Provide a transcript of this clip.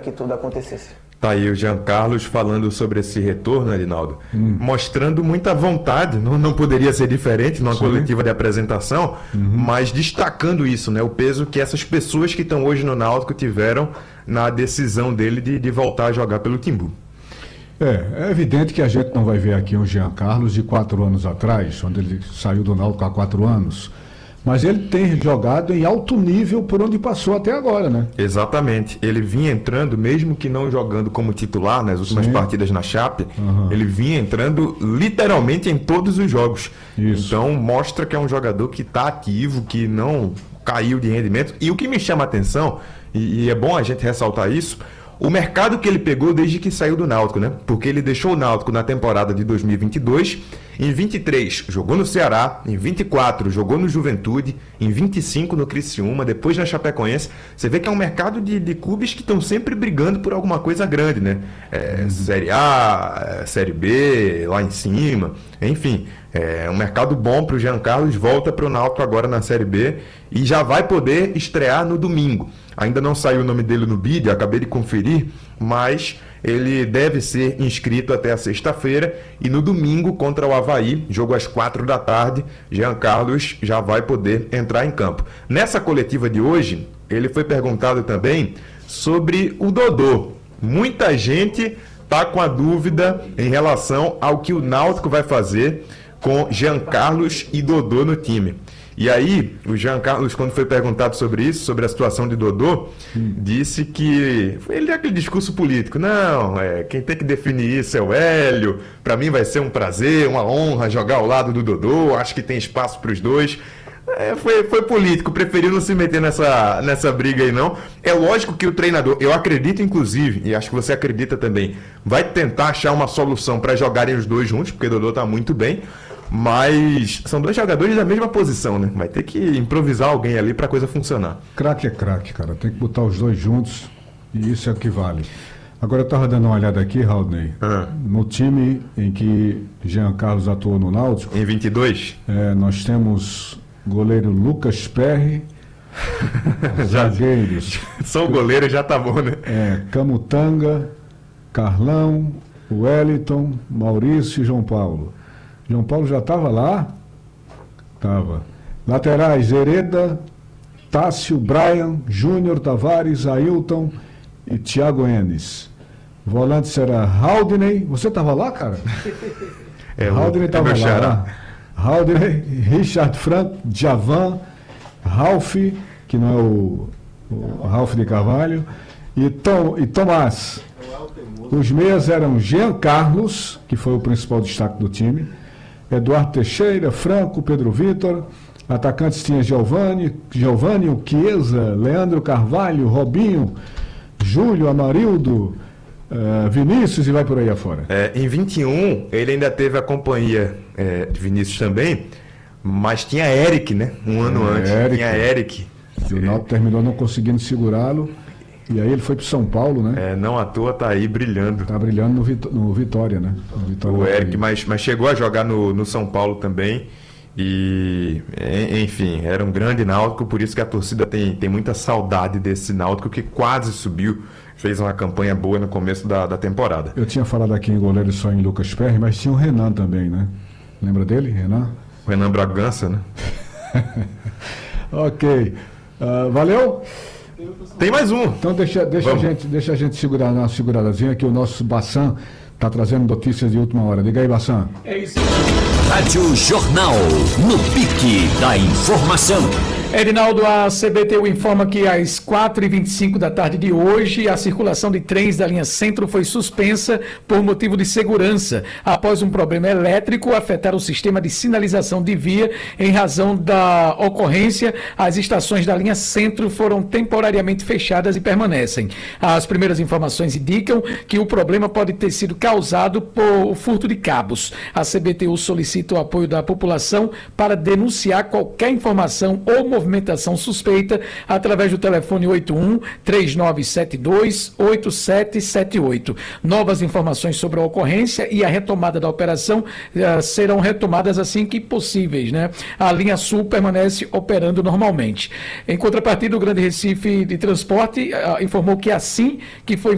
que tudo acontecesse. Tá aí o Jean Carlos falando sobre esse retorno, Edinaldo, mostrando muita vontade, não poderia ser diferente numa coletiva de apresentação, mas destacando isso, né, o peso que essas pessoas que estão hoje no Náutico tiveram na decisão dele de voltar a jogar pelo Timbu. É evidente que a gente não vai ver aqui um Jean Carlos de 4 anos atrás, onde ele saiu do Náutico há 4 anos, mas ele tem jogado em alto nível por onde passou até agora, né? Exatamente. Ele vinha entrando, mesmo que não jogando como titular nas últimas partidas na Chape, ele vinha entrando literalmente em todos os jogos. Isso. Então mostra que é um jogador que está ativo, que não caiu de rendimento. E o que me chama a atenção, e é bom a gente ressaltar isso, o mercado que ele pegou desde que saiu do Náutico, né? Porque ele deixou o Náutico na temporada de 2022, em 23 jogou no Ceará, em 24 jogou no Juventude, em 25 no Criciúma, depois na Chapecoense. Você vê que é um mercado de clubes que estão sempre brigando por alguma coisa grande, né? Série A, Série B, lá em cima, enfim. É um mercado bom para o Jean Carlos, volta para o Náutico agora na Série B e já vai poder estrear no domingo. Ainda não saiu o nome dele no BID, acabei de conferir, mas ele deve ser inscrito até a sexta-feira e no domingo contra o Avaí, jogo às 4 da tarde, Jean Carlos já vai poder entrar em campo. Nessa coletiva de hoje, ele foi perguntado também sobre o Dodô. Muita gente está com a dúvida em relação ao que o Náutico vai fazer com Jean Carlos e Dodô no time. E aí, o Jean Carlos, quando foi perguntado sobre isso, sobre a situação de Dodô, disse que ele deu aquele discurso político. Não, quem tem que definir isso é o Hélio. Para mim vai ser um prazer, uma honra jogar ao lado do Dodô. Acho que tem espaço para os dois. Foi político, preferiu não se meter nessa briga aí não. É lógico que o treinador, eu acredito inclusive, e acho que você acredita também, vai tentar achar uma solução para jogarem os dois juntos, porque o Dodô tá muito bem. Mas são dois jogadores da mesma posição, né? Vai ter que improvisar alguém ali para a coisa funcionar. Craque é craque, cara. Tem que botar os dois juntos e isso é o que vale. Agora eu estava dando uma olhada aqui, Raulney, no time em que Jean Carlos atuou no Náutico. Em 22? Nós temos goleiro Lucas Perry, zagueiros. Só o goleiro já tá bom, né? Camutanga, Carlão, Wellington, Maurício e João Paulo. João Paulo já estava lá? Estava. Laterais, Hereda, Tássio, Brian, Júnior, Tavares, Ailton e Thiago Enes. Volantes era Haldney. Você estava lá, cara? Haldney estava lá. Haldney, Richard Franco, Javan, Ralph, que não é o Ralph de Carvalho, e Tomás. Os meias eram Jean Carlos, que foi o principal destaque do time, Eduardo Teixeira, Franco, Pedro Vitor. Atacantes tinha Giovanni, o Chiesa, Leandro Carvalho, Robinho, Júlio, Amarildo, Vinícius e vai por aí afora. Em 21, ele ainda teve a companhia de Vinícius também, mas tinha Eric, né? Um ano antes. Tinha Eric. E o Náutico terminou não conseguindo segurá-lo. E aí ele foi para São Paulo, né? Não à toa tá aí brilhando. Tá brilhando no Vitória, né? O Eric, mas chegou a jogar no São Paulo também. E, enfim, era um grande Náutico, por isso que a torcida tem muita saudade desse Náutico que quase subiu. Fez uma campanha boa no começo da temporada. Eu tinha falado aqui em goleiro só em Lucas Perry, mas tinha o Renan também, né? Lembra dele, Renan? O Renan Bragança, né? Ok. Valeu? Tem mais um. Então deixa a gente segurar uma seguradazinha que o nosso Bassan está trazendo notícias de última hora. Diga aí, Bassan. É isso. Rádio Jornal, no pique da informação. Edinaldo, a CBTU informa que às 4h25 da tarde de hoje, a circulação de trens da linha Centro foi suspensa por motivo de segurança, após um problema elétrico afetar o sistema de sinalização de via. Em razão da ocorrência, as estações da linha Centro foram temporariamente fechadas e permanecem. As primeiras informações indicam que o problema pode ter sido causado por furto de cabos. A CBTU solicita o apoio da população para denunciar qualquer informação ou movimentação suspeita através do telefone 81-3972-8778. Novas informações sobre a ocorrência e a retomada da operação serão retomadas assim que possíveis, né? A linha Sul permanece operando normalmente. Em contrapartida, o Grande Recife de Transporte informou que assim que foi